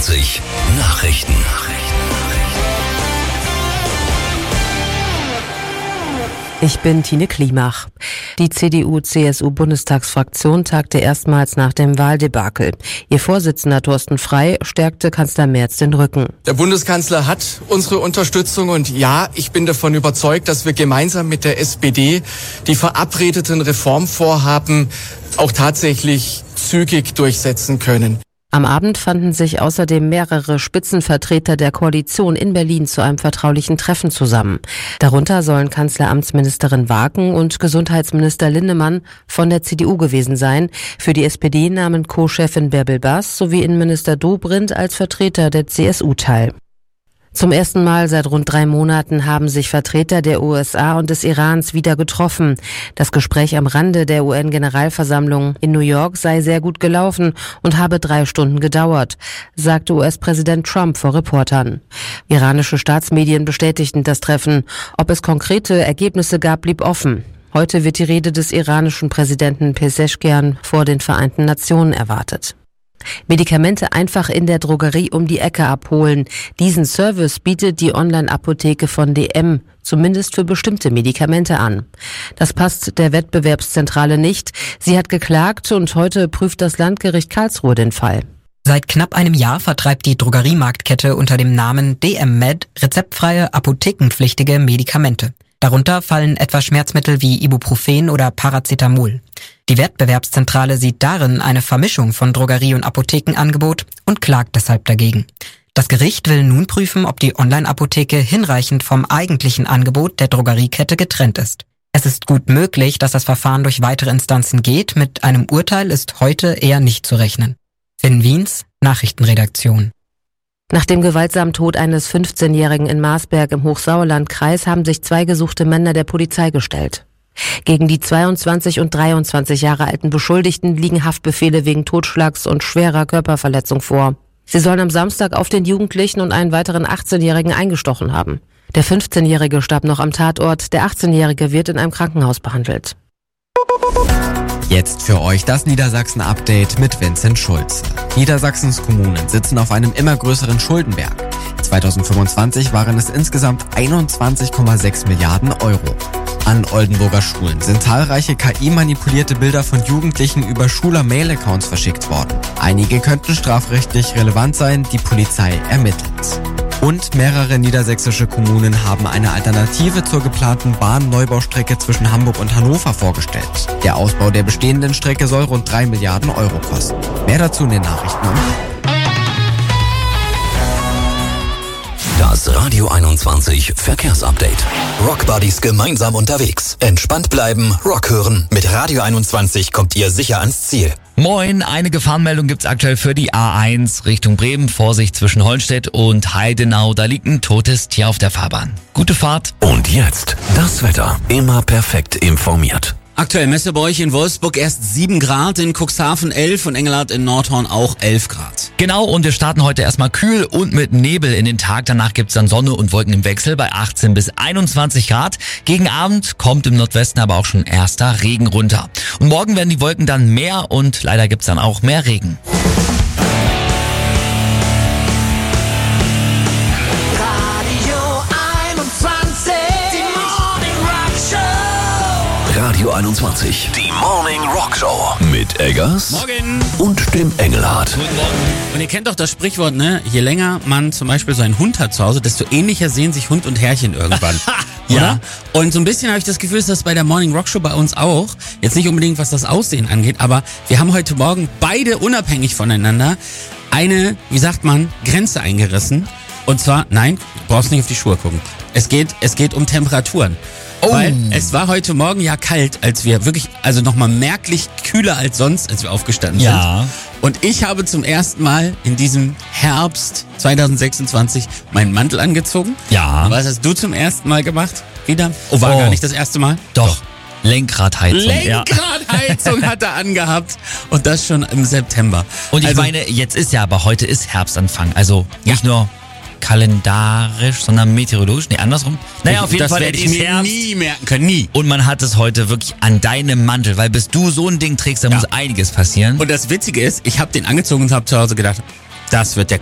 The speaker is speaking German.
21 Nachrichten. Ich bin Tine Klimach. Die CDU-CSU-Bundestagsfraktion tagte erstmals nach dem Wahldebakel. Ihr Vorsitzender Thorsten Frey stärkte Kanzler Merz den Rücken. Der Bundeskanzler hat unsere Unterstützung und ja, ich bin davon überzeugt, dass wir gemeinsam mit der SPD die verabredeten Reformvorhaben auch tatsächlich zügig durchsetzen können. Am Abend fanden sich außerdem mehrere Spitzenvertreter der Koalition in Berlin zu einem vertraulichen Treffen zusammen. Darunter sollen Kanzleramtsministerin Wagen und Gesundheitsminister Linnemann von der CDU gewesen sein. Für die SPD nahmen Co-Chefin Bärbel Baas sowie Innenminister Dobrindt als Vertreter der CSU teil. Zum ersten Mal seit rund 3 Monaten haben sich Vertreter der USA und des Irans wieder getroffen. Das Gespräch am Rande der UN-Generalversammlung in New York sei sehr gut gelaufen und habe 3 Stunden gedauert, sagte US-Präsident Trump vor Reportern. Iranische Staatsmedien bestätigten das Treffen. Ob es konkrete Ergebnisse gab, blieb offen. Heute wird die Rede des iranischen Präsidenten Pezeshkian vor den Vereinten Nationen erwartet. Medikamente einfach in der Drogerie um die Ecke abholen. Diesen Service bietet die Online-Apotheke von DM, zumindest für bestimmte Medikamente an. Das passt der Wettbewerbszentrale nicht. Sie hat geklagt und heute prüft das Landgericht Karlsruhe den Fall. Seit knapp einem Jahr vertreibt die Drogeriemarktkette unter dem Namen DM Med rezeptfreie, apothekenpflichtige Medikamente. Darunter fallen etwa Schmerzmittel wie Ibuprofen oder Paracetamol. Die Wettbewerbszentrale sieht darin eine Vermischung von Drogerie- und Apothekenangebot und klagt deshalb dagegen. Das Gericht will nun prüfen, ob die Online-Apotheke hinreichend vom eigentlichen Angebot der Drogeriekette getrennt ist. Es ist gut möglich, dass das Verfahren durch weitere Instanzen geht. Mit einem Urteil ist heute eher nicht zu rechnen. Finn Wiens, Nachrichtenredaktion. Nach dem gewaltsamen Tod eines 15-Jährigen in Marsberg im Hochsauerlandkreis haben sich 2 gesuchte Männer der Polizei gestellt. Gegen die 22 und 23 Jahre alten Beschuldigten liegen Haftbefehle wegen Totschlags und schwerer Körperverletzung vor. Sie sollen am Samstag auf den Jugendlichen und einen weiteren 18-Jährigen eingestochen haben. Der 15-Jährige starb noch am Tatort, der 18-Jährige wird in einem Krankenhaus behandelt. Jetzt für euch das Niedersachsen-Update mit Vincent Schulze. Niedersachsens Kommunen sitzen auf einem immer größeren Schuldenberg. 2025 waren es insgesamt 21,6 Milliarden Euro. An Oldenburger Schulen sind zahlreiche KI-manipulierte Bilder von Jugendlichen über Schüler-Mail-Accounts verschickt worden. Einige könnten strafrechtlich relevant sein, die Polizei ermittelt. Und mehrere niedersächsische Kommunen haben eine Alternative zur geplanten Bahnneubau-Strecke zwischen Hamburg und Hannover vorgestellt. Der Ausbau der bestehenden Strecke soll rund 3 Milliarden Euro kosten. Mehr dazu in den Nachrichten. Das Radio 21 Verkehrsupdate. Rockbuddies gemeinsam unterwegs. Entspannt bleiben, Rock hören. Mit Radio 21 kommt ihr sicher ans Ziel. Moin, eine Gefahrenmeldung gibt's aktuell für die A1 Richtung Bremen. Vorsicht zwischen Holstedt und Heidenau. Da liegt ein totes Tier auf der Fahrbahn. Gute Fahrt. Und jetzt das Wetter. Immer perfekt informiert. Aktuell Messe bei euch in Wolfsburg erst 7 Grad, in Cuxhaven 11 und Engelhardt in Nordhorn auch 11 Grad. Genau, und wir starten heute erstmal kühl und mit Nebel in den Tag. Danach gibt's dann Sonne und Wolken im Wechsel bei 18 bis 21 Grad. Gegen Abend kommt im Nordwesten aber auch schon erster Regen runter. Und morgen werden die Wolken dann mehr und leider gibt's dann auch mehr Regen. Radio 21, die Morning Rock Show mit Eggers Morgen. Und dem Engelhardt. Guten Morgen. Und ihr kennt doch das Sprichwort, ne? Je länger man zum Beispiel so einen Hund hat zu Hause, desto ähnlicher sehen sich Hund und Herrchen irgendwann. Ja. Oder? Und so ein bisschen habe ich das Gefühl, ist das bei der Morning Rock Show bei uns auch. Jetzt nicht unbedingt, was das Aussehen angeht, aber wir haben heute Morgen beide unabhängig voneinander eine, wie sagt man, Grenze eingerissen. Und zwar, nein, du brauchst nicht auf die Schuhe gucken. Es geht um Temperaturen. Oh. Weil es war heute Morgen ja kalt, als wir wirklich, also nochmal merklich kühler als sonst, als wir aufgestanden sind. Ja. Und ich habe zum ersten Mal in diesem Herbst 2026 meinen Mantel angezogen. Ja. Was hast du zum ersten Mal gemacht? Wieder? Oh, war gar nicht das erste Mal? Doch. Lenkradheizung. Lenkradheizung hat er angehabt. Und das schon im September. Und ich Also, meine, jetzt ist ja, aber heute ist Herbstanfang. Also nicht nur kalendarisch, sondern meteorologisch. Nee, andersrum. Naja, auf jeden das Fall, werde es ich ist mir Herbst. nie merken können, nie. Und man hat es heute wirklich an deinem Mantel, weil bis du so ein Ding trägst, da muss einiges passieren. Und das Witzige ist, ich habe den angezogen und habe zu Hause gedacht, das wird der